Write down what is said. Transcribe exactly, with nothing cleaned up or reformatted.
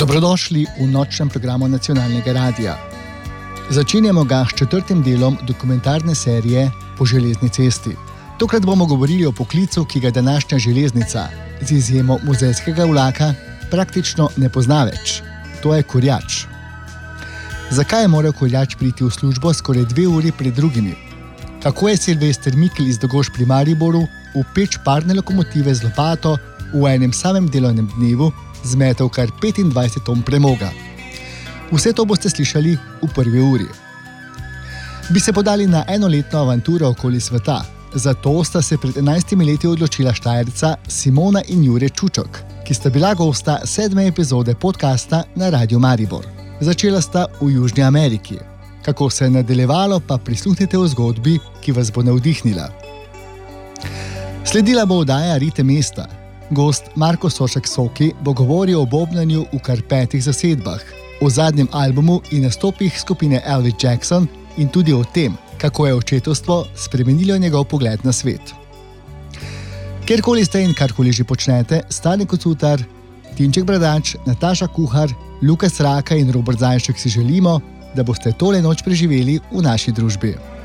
Dobrodošli v nočnem programu Nacionalnega radia. Začenjamo ga s četrtim delom dokumentarne serije Po železni cesti. Tokrat bomo govorili o poklicu, ki ga današnja železnica, z izjemo muzejskega vlaka, praktično ne pozna več. To je kurjač. Zakaj je moral kurjač priti v službo skoraj dve uri pred drugimi? Kako je Silvester Mikl iz Dogoš pri Mariboru v peč parne lokomotive z lopato v enem samem delovnem dnevu zmetal kar petindvajset ton premoga? Vse to boste slišali v prvi uri. Bi se podali na enoletno avanturo okoli sveta, zato sta se pred enajstimi leti odločila Štajerca Simona in Jure Čučok, ki sta bila gosta sedme epizode podcasta na Radiu Maribor. Začela sta v Južni Ameriki. Kako se je nadaljevalo, pa prisluhnite v zgodbi, ki vas bo navdihnila. Sledila bo oddaja Ritem mesta. Gost Marko Sošek Soki bo govoril o bobnanju v kar petih zasedbah, o zadnjem albumu in nastopih skupine Elvis Jackson in tudi o tem, kako je očetovstvo spremenilo njegov pogled na svet. Kjerkoli ste in karkoli že počnete, Stane Kocutar, Tinček Bradač, Nataša Kuhar, Lukas Raka in Robert Zajšek si želimo, da boste tole noč preživeli v naši družbi.